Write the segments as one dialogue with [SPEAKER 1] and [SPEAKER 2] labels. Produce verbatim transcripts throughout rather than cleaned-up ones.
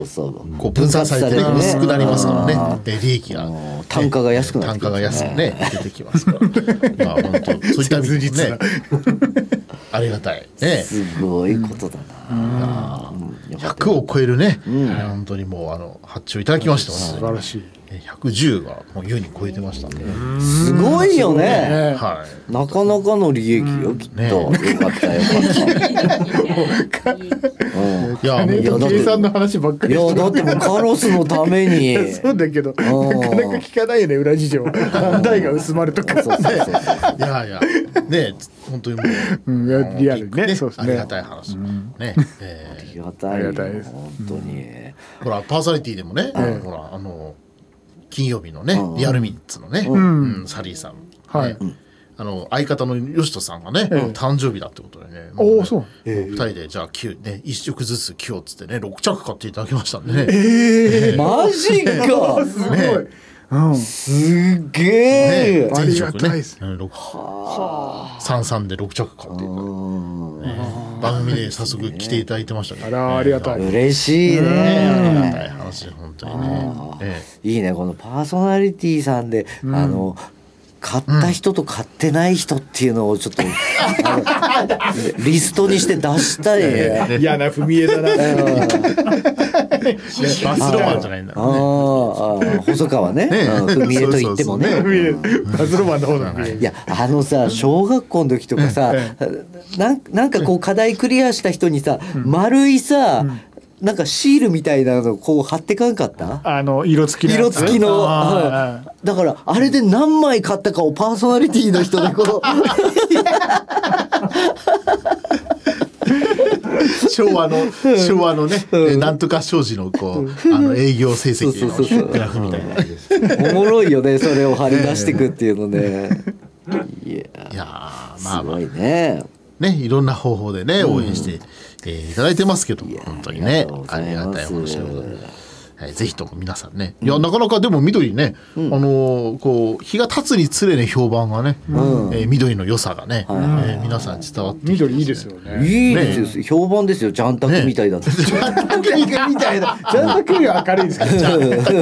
[SPEAKER 1] そう
[SPEAKER 2] こう分散されて薄くなりますからね。で利益が
[SPEAKER 1] 単価が安くなって
[SPEAKER 2] 単価が安くね出てきますから。まあ本当そういった意味でねありがたいね。
[SPEAKER 1] すごいことだな。
[SPEAKER 2] ひゃくを超えるね本当にもうあの発注いただきました。
[SPEAKER 3] 素晴らしい。
[SPEAKER 2] ひゃくじゅうがもう優に超えてましたね。
[SPEAKER 1] すごいよね。
[SPEAKER 2] はい。
[SPEAKER 1] なかなかの利益よきっと。よかったよかった。
[SPEAKER 2] いや
[SPEAKER 3] 金と計算の話ばっかり。
[SPEAKER 1] いやだってもうカロスのために。
[SPEAKER 3] そうだけどなかなか聞かないよね裏事情。問題が薄まるとか。
[SPEAKER 1] そうそうそう。
[SPEAKER 2] いやいやね本当にもう
[SPEAKER 3] リアルね。そうですね。
[SPEAKER 2] ありがたい話ね。
[SPEAKER 1] ありがたい。
[SPEAKER 3] ありがたいです。
[SPEAKER 1] 本当に。
[SPEAKER 2] ほらパーソナリティでもねほらあの。金曜日のね、リアルミッツのね、サリーさん、はい、あの相方の吉人さんがね、誕生日だってことでね、
[SPEAKER 3] おおそう、
[SPEAKER 2] 二人でじゃあきゅうね一食ずつ今日っつってね六着買っていただきましたんでね。
[SPEAKER 1] ええマジか。
[SPEAKER 3] すごい。
[SPEAKER 1] すげえ。
[SPEAKER 3] ありがたいです。
[SPEAKER 2] 三三で六着買っていただいて、番組で早速来ていただいてましたね。
[SPEAKER 3] あらありがたい。
[SPEAKER 1] 嬉しいね。
[SPEAKER 2] ありがたい話本当にね。
[SPEAKER 1] いいねこのパーソナリティさんであの買った人と買ってない人っていうのをちょっとリストにして出したいね。
[SPEAKER 3] 嫌な踏み絵だな。
[SPEAKER 2] バスロマンじゃないんだ。
[SPEAKER 1] ああ細川ね。踏み絵と言ってもね。
[SPEAKER 3] バスロマンの方だね。
[SPEAKER 1] いやあのさ小学校の時とかさなんなんかこう課題クリアした人にさ丸いさなんかシールみたいなのこう貼ってかんかった？
[SPEAKER 3] あの色付きの
[SPEAKER 1] 色付きの、はい、だからあれで何枚買ったかをパーソナリティの人でこの
[SPEAKER 2] 昭和の昭和のね、うん、なんとか商事のこうあの営業成績のグラフみたいな。
[SPEAKER 1] おもろいよねそれを貼り出していくっていうのね。いや
[SPEAKER 2] いやまあまあ
[SPEAKER 1] すごいね。
[SPEAKER 2] ねいろんな方法でね応援して、うんえー、いただいてますけど本当にねありがたい話でございます。はい、ぜひとも皆さんね、いやなかなかでも緑ね、うん、あのー、こう日が経つにつれね評判がね、うんえー、緑の良さがね、はいはいはいえー、皆さん伝わって
[SPEAKER 3] 緑いいですよね。
[SPEAKER 1] いいですよ、ね、評判ですよ。ジャンタクみたいだって。
[SPEAKER 3] ジャンタクみたいな。ジャンタクより明るいですけど。ジ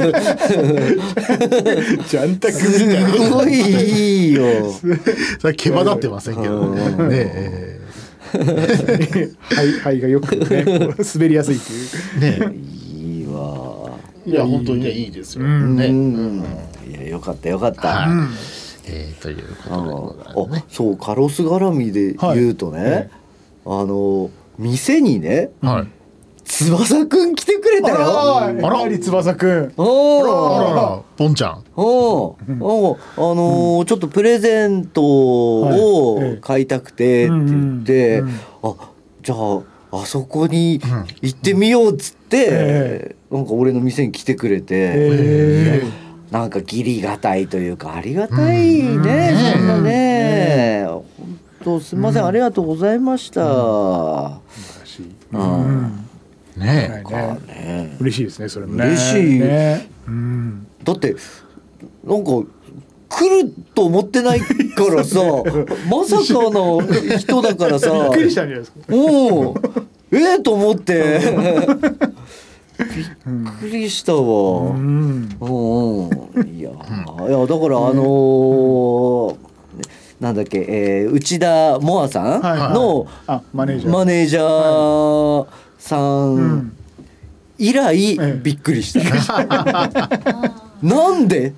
[SPEAKER 3] ャンタクみたいな。
[SPEAKER 1] すごいいいよ。
[SPEAKER 2] それ毛羽立ってませんけどね。ねえ
[SPEAKER 3] ー、肺肺がよくね滑りやすいっていう
[SPEAKER 2] ね。
[SPEAKER 1] いいわ。
[SPEAKER 2] いや本当にねいいですよね。
[SPEAKER 1] いやよかったよかった。
[SPEAKER 2] はいえー、ということで、ね、
[SPEAKER 1] あそうカロス絡みで言うとね、はい、あの店にね、はい、翼くん来てくれたよ。
[SPEAKER 3] あら翼くん。
[SPEAKER 2] あららポンちゃん。
[SPEAKER 1] おあのー、ちょっとプレゼントを買いたくてって言って、あじゃああそこに行ってみようっつって、えー、なんか俺の店に来てくれて、えー、なんか義理がたいというかありがたいね、うん、そんなね本当すみません、うん、ありがとうございました。
[SPEAKER 3] 素晴らしい、うん
[SPEAKER 2] ね
[SPEAKER 3] え、ねね嬉しいですねそれもね。
[SPEAKER 1] 嬉しい、
[SPEAKER 3] ねうん、
[SPEAKER 1] だってなんか来ると思ってないからさまさかの人だからさ
[SPEAKER 3] びっくりしたんじゃないですか。
[SPEAKER 1] おえー、と思ってびっくりしたわ、うんうん、いや、いやだからあのー、なんだっけ、えー、内田モアさんのマネージャーさん以来びっくりした、なんで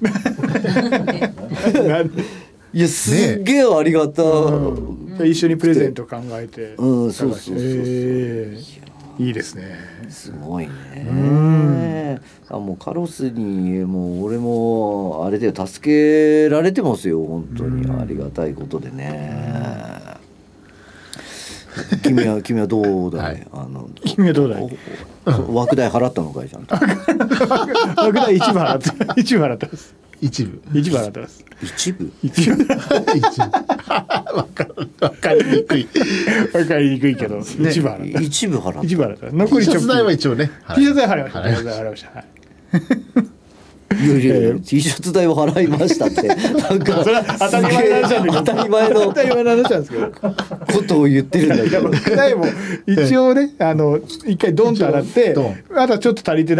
[SPEAKER 1] いやすっげえありがたい、
[SPEAKER 3] うん、一緒にプレゼント考えて、
[SPEAKER 1] うん、そうそうそうそう、
[SPEAKER 3] えー、いいですね。
[SPEAKER 1] すごいね、うん、あもうカロスにもう俺もあれで助けられてますよ本当に、ありがたいことでね。君は君はどうだい、はい、あの
[SPEAKER 3] 君はどうだい
[SPEAKER 1] 枠代払ったのかいちゃんと
[SPEAKER 3] 枠代一部払って一部払ってます
[SPEAKER 2] 一部
[SPEAKER 3] 一部払ってます
[SPEAKER 1] 一部
[SPEAKER 3] 一部
[SPEAKER 2] 分かりにくい
[SPEAKER 3] 分かりにくいけど、ね、一部払って
[SPEAKER 1] 一部払って
[SPEAKER 3] 一部払って残り
[SPEAKER 2] T シャツ代は一応ね
[SPEAKER 3] T シャツ代払いました T シャツ代払いましたはい
[SPEAKER 1] いやいやいや T シャツ代を払いましたってなんか
[SPEAKER 3] それは当たり前の話なんだけど
[SPEAKER 1] 当たり前の
[SPEAKER 3] 当たり前の話なんですけど
[SPEAKER 1] ことを言ってるんだけど
[SPEAKER 3] いやも一応ねあの一回ドンと洗って
[SPEAKER 2] ドン
[SPEAKER 3] まだちょっと足りてない